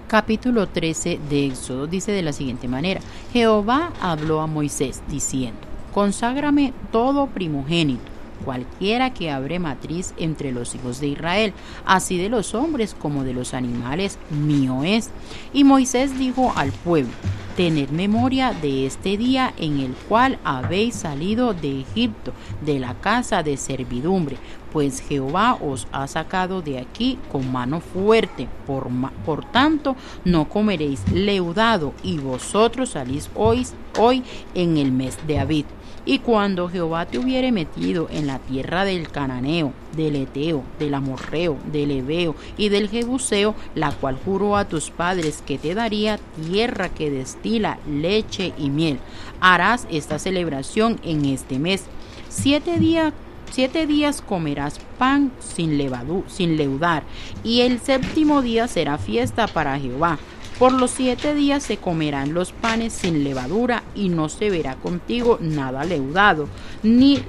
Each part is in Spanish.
Capítulo 13 de Éxodo dice de la siguiente manera: Jehová habló a Moisés diciendo: conságrame todo primogénito, cualquiera que abre matriz entre los hijos de Israel, así de los hombres como de los animales, mío es. Y Moisés dijo al pueblo: tened memoria de este día en el cual habéis salido de Egipto, de la casa de servidumbre, pues Jehová os ha sacado de aquí con mano fuerte. Por tanto, no comeréis leudado, y vosotros salís hoy en el mes de Abib. Y cuando Jehová te hubiere metido en la tierra del Cananeo, del Eteo, del Amorreo, del Heveo y del Jebuseo, la cual juró a tus padres que te daría, tierra que destila leche y miel, harás esta celebración en este mes. 7 días comerás pan sin leudar, y el séptimo día será fiesta para Jehová. Por los 7 días se comerán los panes sin levadura, y no se verá contigo nada leudado, ni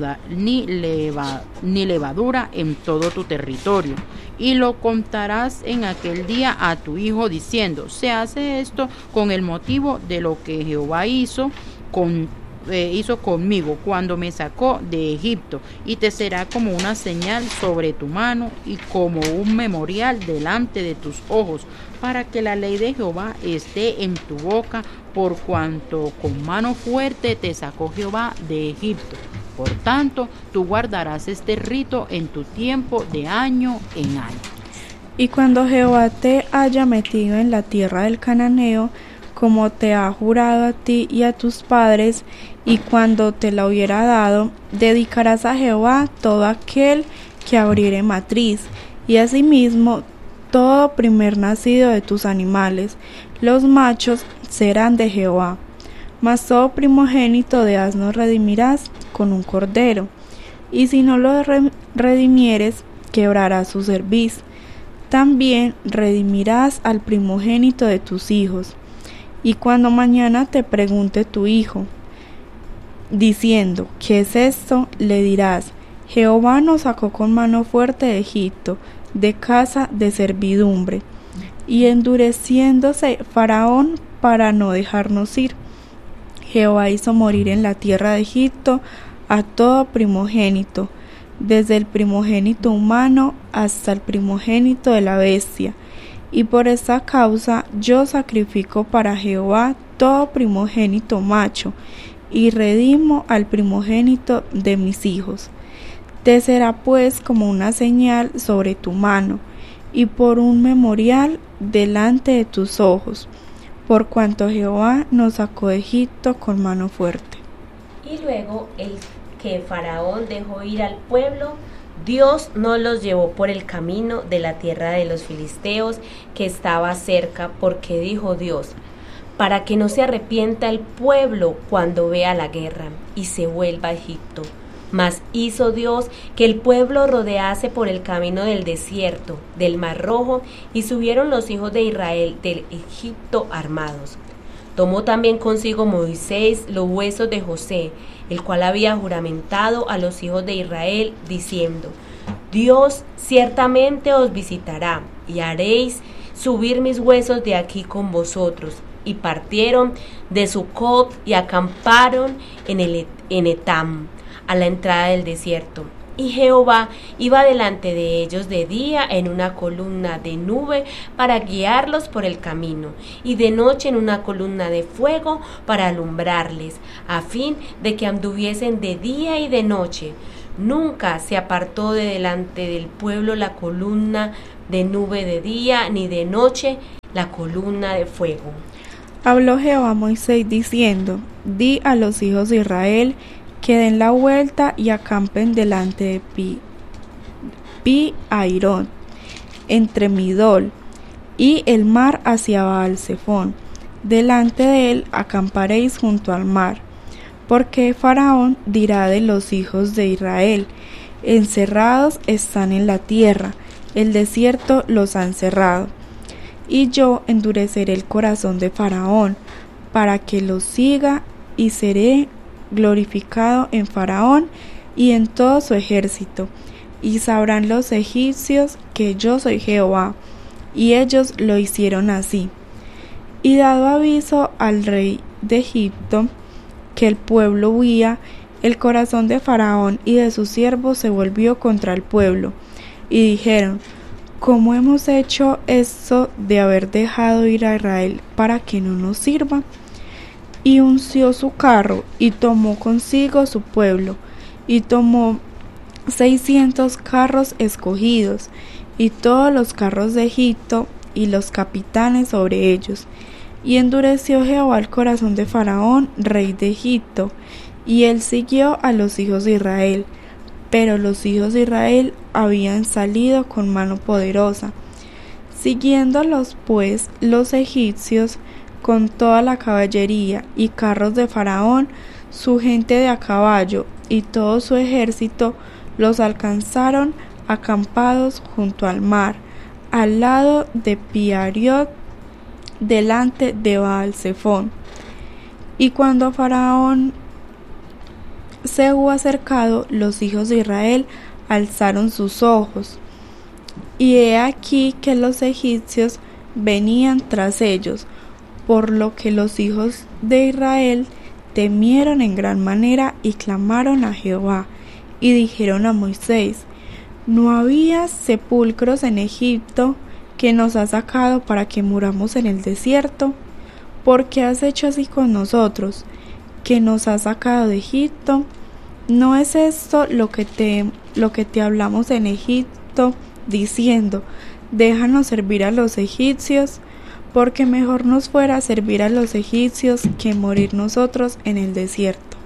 levadura en todo tu territorio. Y lo contarás en aquel día a tu hijo, diciendo: se hace esto con el motivo de lo que Jehová hizo conmigo cuando me sacó de Egipto, y te será como una señal sobre tu mano y como un memorial delante de tus ojos, para que la ley de Jehová esté en tu boca, por cuanto con mano fuerte te sacó Jehová de Egipto. Por tanto, tú guardarás este rito en tu tiempo de año en año. Y cuando Jehová te haya metido en la tierra del Cananeo, como te ha jurado a ti y a tus padres, y cuando te la hubiera dado, dedicarás a Jehová todo aquel que abriere matriz, y asimismo todo primer nacido de tus animales, los machos serán de Jehová. Mas todo primogénito de asno redimirás con un cordero, y si no lo redimieres, quebrarás su cerviz. También redimirás al primogénito de tus hijos. Y cuando mañana te pregunte tu hijo, diciendo: ¿qué es esto?, le dirás: Jehová nos sacó con mano fuerte de Egipto, de casa de servidumbre, y endureciéndose Faraón para no dejarnos ir, Jehová hizo morir en la tierra de Egipto a todo primogénito, desde el primogénito humano hasta el primogénito de la bestia. Y por esta causa yo sacrifico para Jehová todo primogénito macho, y redimo al primogénito de mis hijos. Te será pues como una señal sobre tu mano, y por un memorial delante de tus ojos, por cuanto Jehová nos sacó de Egipto con mano fuerte. Y luego el que Faraón dejó ir al pueblo, Dios no los llevó por el camino de la tierra de los filisteos que estaba cerca, porque dijo Dios: para que no se arrepienta el pueblo cuando vea la guerra y se vuelva a Egipto. Mas hizo Dios que el pueblo rodease por el camino del desierto, del Mar Rojo, y subieron los hijos de Israel del Egipto armados. Tomó también consigo Moisés los huesos de José, el cual había juramentado a los hijos de Israel, diciendo: Dios ciertamente os visitará, y haréis subir mis huesos de aquí con vosotros. Y partieron de Sucot y acamparon en Etam, a la entrada del desierto. Y Jehová iba delante de ellos de día en una columna de nube para guiarlos por el camino, y de noche en una columna de fuego para alumbrarles, a fin de que anduviesen de día y de noche. Nunca se apartó de delante del pueblo la columna de nube de día, ni de noche la columna de fuego. Habló Jehová a Moisés diciendo: di a los hijos de Israel que den la vuelta y acampen delante de Pi-Hairot, entre Midol y el mar hacia Baal-Zephón. Delante de él acamparéis junto al mar, porque Faraón dirá de los hijos de Israel: encerrados están en la tierra, el desierto los ha encerrado. Y yo endureceré el corazón de Faraón, para que los siga, y seré glorificado en Faraón y en todo su ejército, y sabrán los egipcios que yo soy Jehová. y ellos lo hicieron así. Y dado aviso al rey de Egipto que el pueblo huía, el corazón de Faraón y de sus siervos se volvió contra el pueblo, y dijeron: ¿Cómo hemos hecho esto de haber dejado ir a Israel para que no nos sirva? Y unció su carro, y tomó consigo su pueblo, y tomó 600 carros escogidos, y todos los carros de Egipto, y los capitanes sobre ellos. Y endureció Jehová el corazón de Faraón, rey de Egipto, y él siguió a los hijos de Israel. Pero los hijos de Israel habían salido con mano poderosa. Siguiéndolos pues los egipcios con toda la caballería y carros de Faraón, su gente de a caballo y todo su ejército, los alcanzaron acampados junto al mar, al lado de Pi-Hahirot, delante de Baal-Zephón. Y cuando Faraón se hubo acercado, los hijos de Israel alzaron sus ojos, y he aquí que los egipcios venían tras ellos, por lo que los hijos de Israel temieron en gran manera y clamaron a Jehová, y dijeron a Moisés: ¿No había sepulcros en Egipto que nos has sacado para que muramos en el desierto? ¿Por qué has hecho así con nosotros, que nos has sacado de Egipto? ¿No es esto lo que te hablamos en Egipto, diciendo: déjanos servir a los egipcios? Porque mejor nos fuera servir a los egipcios que morir nosotros en el desierto.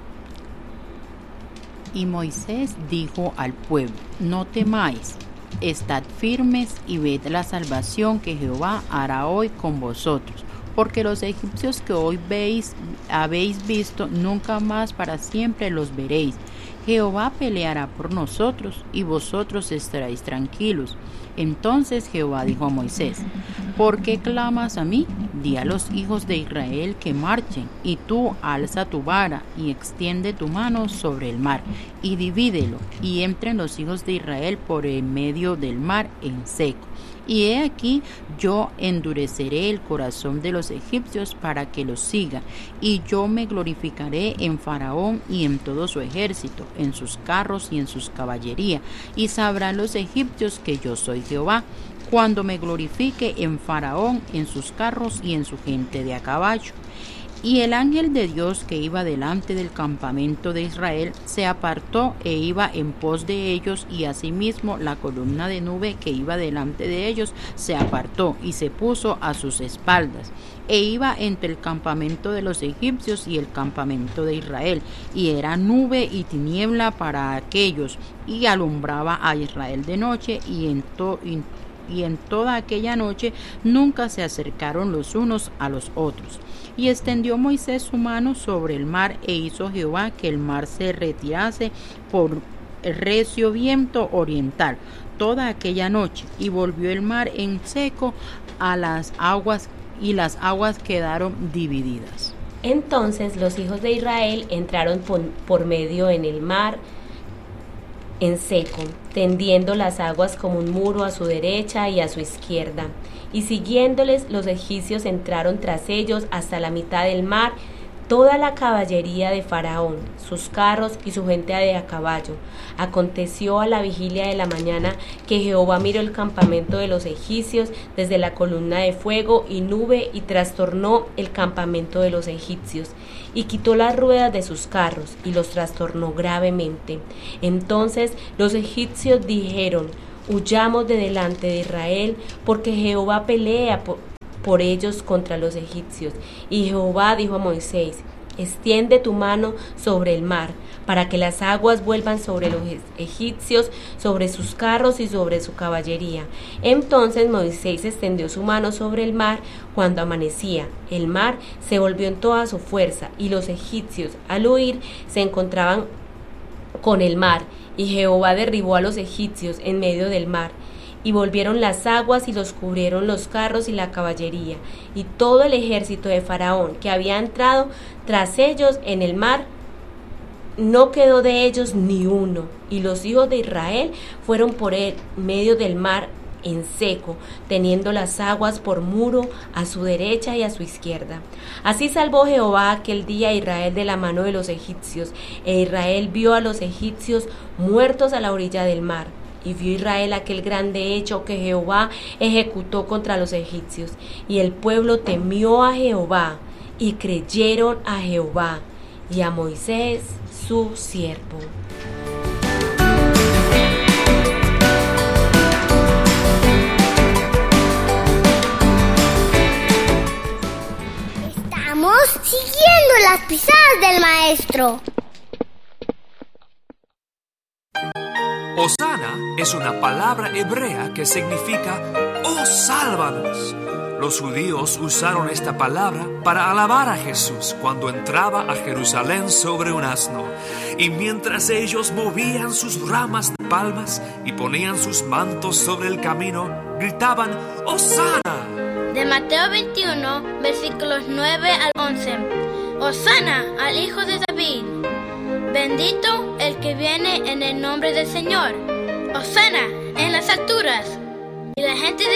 Y Moisés dijo al pueblo: No temáis, estad firmes y ved la salvación que Jehová hará hoy con vosotros, porque los egipcios que hoy habéis visto, nunca más para siempre los veréis. Jehová peleará por nosotros, y vosotros estaréis tranquilos. Entonces Jehová dijo a Moisés: ¿Por qué clamas a mí? Di a los hijos de Israel que marchen, y tú alza tu vara, y extiende tu mano sobre el mar, y divídelo, y entren los hijos de Israel por en medio del mar en seco. Y he aquí, yo endureceré el corazón de los egipcios para que los siga, y yo me glorificaré en Faraón y en todo su ejército, en sus carros y en sus caballería, y sabrán los egipcios que yo soy Jehová, cuando me glorifique en Faraón, en sus carros y en su gente de a caballo. Y el ángel de Dios que iba delante del campamento de Israel se apartó e iba en pos de ellos, y asimismo la columna de nube que iba delante de ellos se apartó y se puso a sus espaldas, e iba entre el campamento de los egipcios y el campamento de Israel, y era nube y tiniebla para aquellos, y alumbraba a Israel de noche, y en toda aquella noche nunca se acercaron los unos a los otros. Y extendió Moisés su mano sobre el mar, e hizo Jehová que el mar se retirase por el recio viento oriental toda aquella noche, y volvió el mar en seco a las aguas, y las aguas quedaron divididas. Entonces los hijos de Israel entraron por medio en el mar en seco, tendiendo las aguas como un muro a su derecha y a su izquierda. Y siguiéndoles, los egipcios entraron tras ellos hasta la mitad del mar, toda la caballería de Faraón, sus carros y su gente de a caballo. Aconteció a la vigilia de la mañana que Jehová miró el campamento de los egipcios desde la columna de fuego y nube, y trastornó el campamento de los egipcios, y quitó las ruedas de sus carros, y los trastornó gravemente. Entonces los egipcios dijeron: huyamos de delante de Israel, porque Jehová pelea por ellos contra los egipcios. Y Jehová dijo a Moisés: extiende tu mano sobre el mar, para que las aguas vuelvan sobre los egipcios, sobre sus carros y sobre su caballería. Entonces Moisés extendió su mano sobre el mar cuando amanecía. El mar se volvió en toda su fuerza, y los egipcios, al huir, se encontraban con el mar, y Jehová derribó a los egipcios en medio del mar. Y volvieron las aguas y los cubrieron los carros y la caballería, y todo el ejército de Faraón que había entrado tras ellos en el mar, no quedó de ellos ni uno. Y los hijos de Israel fueron por el medio del mar en seco, teniendo las aguas por muro a su derecha y a su izquierda. Así salvó Jehová aquel día a Israel de la mano de los egipcios, e Israel vio a los egipcios muertos a la orilla del mar. Y vio Israel aquel grande hecho que Jehová ejecutó contra los egipcios. Y el pueblo temió a Jehová, y creyeron a Jehová y a Moisés su siervo. Estamos siguiendo las pisadas del maestro. Hosana es una palabra hebrea que significa ¡oh, sálvanos! Los judíos usaron esta palabra para alabar a Jesús cuando entraba a Jerusalén sobre un asno. Y mientras ellos movían sus ramas de palmas y ponían sus mantos sobre el camino, gritaban ¡Hosana! De Mateo 21, versículos 9 al 11. Hosana al Hijo de David. Bendito el que viene en el nombre del Señor. Hosana en las alturas. Y la gente